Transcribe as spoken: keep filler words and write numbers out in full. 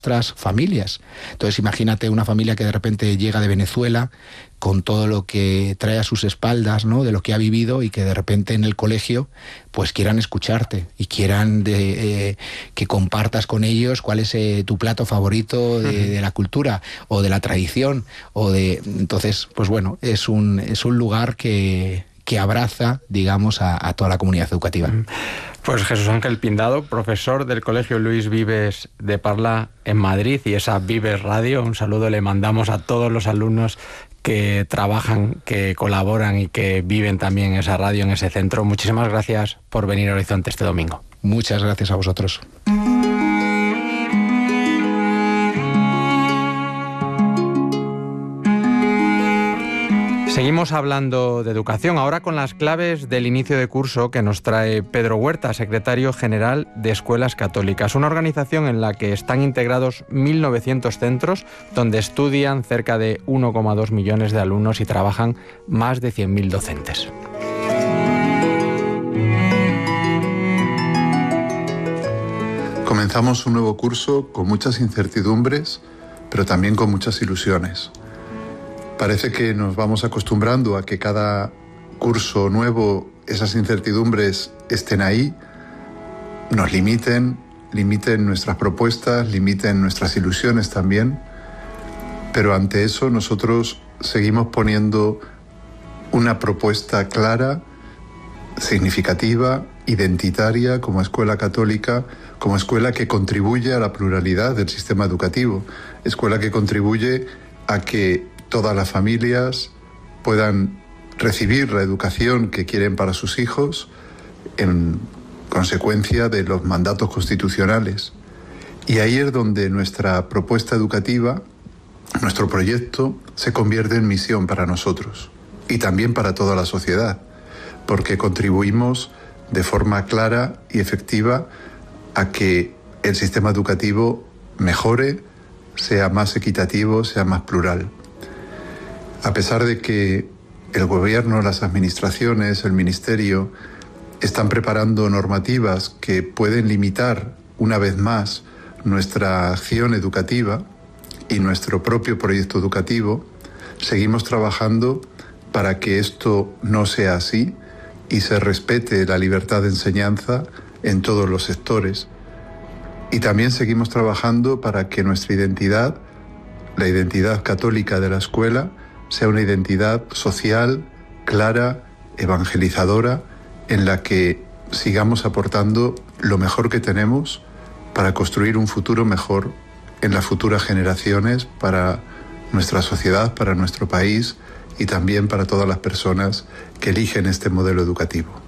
nuestras familias. Entonces imagínate una familia que de repente llega de Venezuela con todo lo que trae a sus espaldas, ¿no?, de lo que ha vivido, y que de repente en el colegio pues quieran escucharte y quieran de, eh, que compartas con ellos cuál es eh, tu plato favorito de, uh-huh. de la cultura o de la tradición o de entonces pues bueno, es un es un lugar que que abraza, digamos, a, a toda la comunidad educativa. Pues Jesús Ángel Pindado, profesor del Colegio Luis Vives de Parla en Madrid, y esa Vives Radio, un saludo le mandamos a todos los alumnos que trabajan, que colaboran y que viven también esa radio en ese centro. Muchísimas gracias por venir a Horizonte este domingo. Muchas gracias a vosotros. Seguimos hablando de educación, ahora con las claves del inicio de curso que nos trae Pedro Huerta, secretario general de Escuelas Católicas, una organización en la que están integrados mil novecientos centros, donde estudian cerca de uno coma dos millones de alumnos y trabajan más de cien mil docentes. Comenzamos un nuevo curso con muchas incertidumbres, pero también con muchas ilusiones. Parece que nos vamos acostumbrando a que cada curso nuevo esas incertidumbres estén ahí, nos limiten, limiten nuestras propuestas, limiten nuestras ilusiones también, pero ante eso nosotros seguimos poniendo una propuesta clara, significativa, identitaria como escuela católica, como escuela que contribuye a la pluralidad del sistema educativo, escuela que contribuye a que todas las familias puedan recibir la educación que quieren para sus hijos en consecuencia de los mandatos constitucionales. Y ahí es donde nuestra propuesta educativa, nuestro proyecto, se convierte en misión para nosotros y también para toda la sociedad, porque contribuimos de forma clara y efectiva a que el sistema educativo mejore, sea más equitativo, sea más plural. A pesar de que el gobierno, las administraciones, el ministerio están preparando normativas que pueden limitar una vez más nuestra acción educativa y nuestro propio proyecto educativo, seguimos trabajando para que esto no sea así y se respete la libertad de enseñanza en todos los sectores. Y también seguimos trabajando para que nuestra identidad, la identidad católica de la escuela, sea una identidad social, clara, evangelizadora, en la que sigamos aportando lo mejor que tenemos para construir un futuro mejor en las futuras generaciones, para nuestra sociedad, para nuestro país y también para todas las personas que eligen este modelo educativo.